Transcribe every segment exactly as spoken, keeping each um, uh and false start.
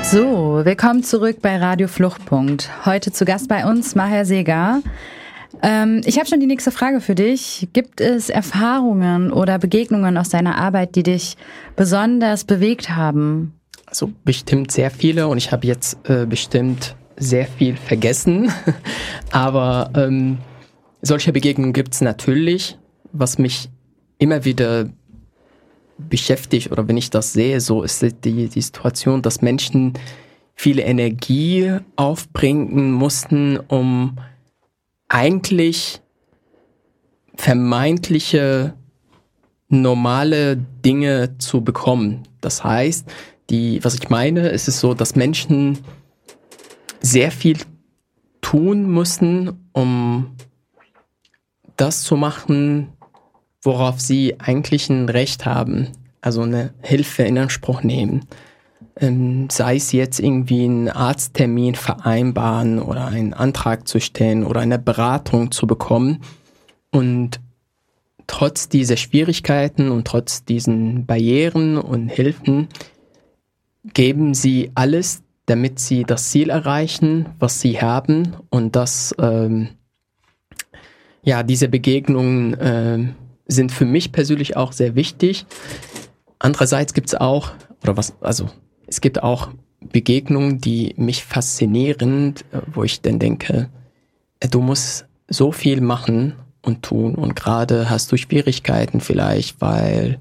So, willkommen zurück bei Radio Fluchtpunkt. Heute zu Gast bei uns Maher Segar. Ähm, ich habe schon die nächste Frage für dich. Gibt es Erfahrungen oder Begegnungen aus deiner Arbeit, die dich besonders bewegt haben? Also bestimmt sehr viele und ich habe jetzt äh, bestimmt sehr viel vergessen. Aber ähm, solche Begegnungen gibt es natürlich. Was mich immer wieder beschäftigt oder wenn ich das sehe, so ist die, die Situation, dass Menschen viel Energie aufbringen mussten, um eigentlich vermeintliche normale Dinge zu bekommen. Das heißt, die, was ich meine, ist es so, dass Menschen sehr viel tun müssen, um das zu machen, worauf sie eigentlich ein Recht haben, also eine Hilfe in Anspruch nehmen. Ähm, sei es jetzt irgendwie einen Arzttermin vereinbaren oder einen Antrag zu stellen oder eine Beratung zu bekommen. Und trotz dieser Schwierigkeiten und trotz diesen Barrieren und Hilfen geben sie alles, damit sie das Ziel erreichen, was sie haben. Und das, ähm, ja, diese Begegnungen äh, sind für mich persönlich auch sehr wichtig. Andererseits gibt es auch, oder was, also es gibt auch Begegnungen, die mich faszinieren, wo ich dann denke, du musst so viel machen und tun und gerade hast du Schwierigkeiten vielleicht, weil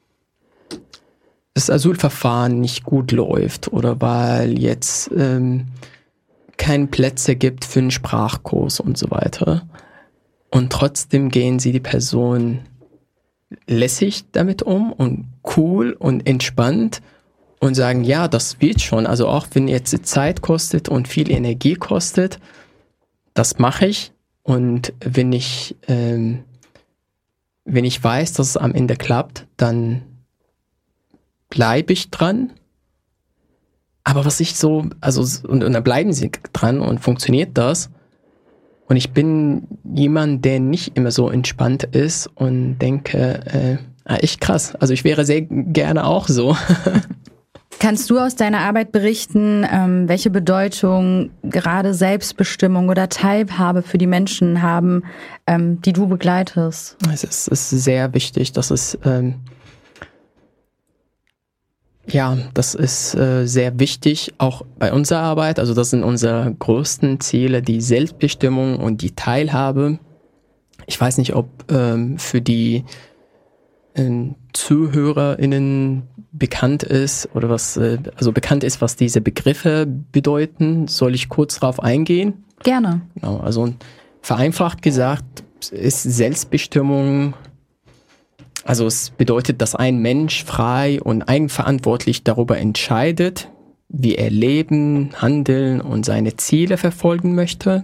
das Asylverfahren nicht gut läuft oder weil jetzt ähm, keine Plätze gibt für einen Sprachkurs und so weiter. Und trotzdem gehen sie die Person lässig damit um und cool und entspannt und sagen, ja, das wird schon. Also auch wenn jetzt Zeit kostet und viel Energie kostet, das mache ich. Und wenn ich, ähm, wenn ich weiß, dass es am Ende klappt, dann bleibe ich dran. Aber was ich so, also und, und dann bleiben sie dran und funktioniert das. Und ich bin jemand, der nicht immer so entspannt ist und denke, äh, echt krass. Also ich wäre sehr gerne auch so. Kannst du aus deiner Arbeit berichten, ähm, welche Bedeutung gerade Selbstbestimmung oder Teilhabe für die Menschen haben, ähm, die du begleitest? Es ist, es ist sehr wichtig, dass es ähm, Ja, das ist äh, sehr wichtig, auch bei unserer Arbeit. Also das sind unsere größten Ziele, die Selbstbestimmung und die Teilhabe. Ich weiß nicht, ob ähm, für die ähm, ZuhörerInnen bekannt ist oder was, äh, also bekannt ist, was diese Begriffe bedeuten. Soll ich kurz darauf eingehen? Gerne. Genau, also vereinfacht gesagt ist Selbstbestimmung, also es bedeutet, dass ein Mensch frei und eigenverantwortlich darüber entscheidet, wie er leben, handeln und seine Ziele verfolgen möchte.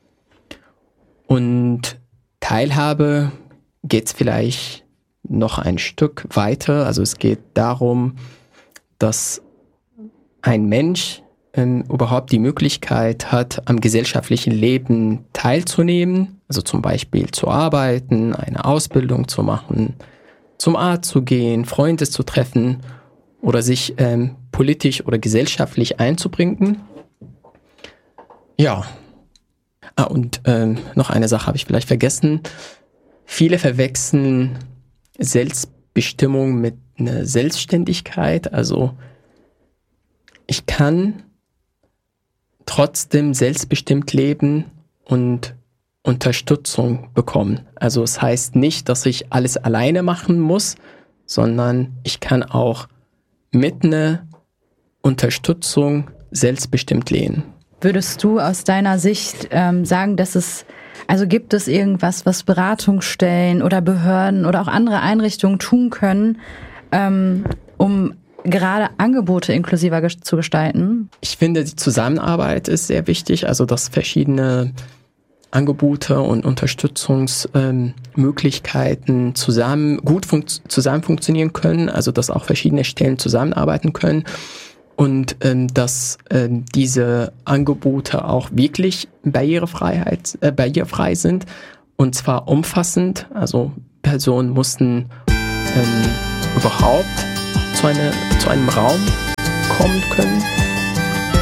Und Teilhabe geht es vielleicht noch ein Stück weiter. Also es geht darum, dass ein Mensch ähm, überhaupt die Möglichkeit hat, am gesellschaftlichen Leben teilzunehmen. Also zum Beispiel zu arbeiten, eine Ausbildung zu machen, zum Arzt zu gehen, Freunde zu treffen oder sich ähm, politisch oder gesellschaftlich einzubringen. Ja. Ah, und ähm, noch eine Sache habe ich vielleicht vergessen. Viele verwechseln Selbstbestimmung mit einer Selbstständigkeit. Also ich kann trotzdem selbstbestimmt leben und Unterstützung bekommen. Also es heißt nicht, dass ich alles alleine machen muss, sondern ich kann auch mit einer Unterstützung selbstbestimmt leben. Würdest du aus deiner Sicht ähm, sagen, dass es, also gibt es irgendwas, was Beratungsstellen oder Behörden oder auch andere Einrichtungen tun können, ähm, um gerade Angebote inklusiver ges- zu gestalten? Ich finde, die Zusammenarbeit ist sehr wichtig, also dass verschiedene Angebote und Unterstützungsmöglichkeiten ähm, zusammen gut funkt- zusammen funktionieren können, also dass auch verschiedene Stellen zusammenarbeiten können und ähm, dass ähm, diese Angebote auch wirklich Barrierefreiheit, äh, barrierefrei sind und zwar umfassend, also Personen mussten ähm, überhaupt zu, eine, zu einem Raum kommen können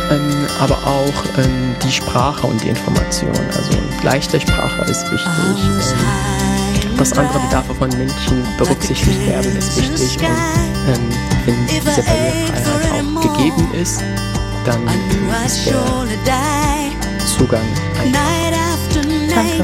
ähm, aber auch ähm, die Sprache und die Information. Also leichte Sprache ist wichtig. Ähm, dass andere Bedarfe von Menschen berücksichtigt werden, ist wichtig. Und ähm, wenn diese Barrierefreiheit auch gegeben ist, dann ist der Zugang einfach. Danke.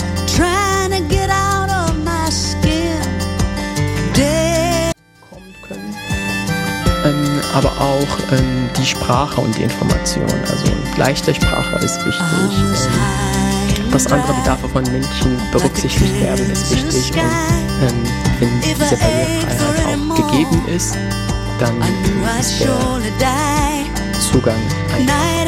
Kommen können. Ähm, aber auch ähm, die Sprache und die Information. Also leichte Sprache ist wichtig. Ähm, dass andere Bedarfe von Menschen berücksichtigt werden, ist wichtig. Und ähm, wenn diese Barrierefreiheit auch gegeben ist, dann ist der Zugang einfach.